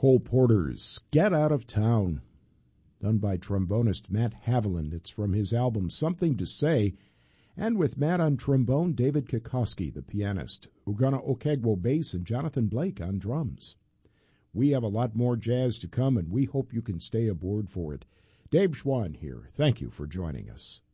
Cole Porter's Get Out of Town, done by trombonist Matt Haviland. It's from his album Something to Say, and with Matt on trombone, David Kokoski, the pianist, Ugonna Okegwo bass, and Jonathan Blake on drums. We have a lot more jazz to come, and we hope you can stay aboard for it. Dave Schwann here. Thank you for joining us.